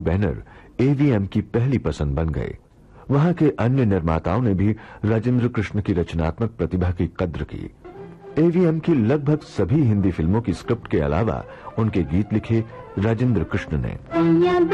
Banner AVM की पहली पसंद बन गए। वहां के अन्य निर्माताओं ने भी राजेंद्र कृष्ण की रचनात्मक प्रतिभा की कद्र की। एवीएम की लगभग सभी हिंदी फिल्मों की स्क्रिप्ट के अलावा उनके गीत लिखे राजेंद्र कृष्ण ने।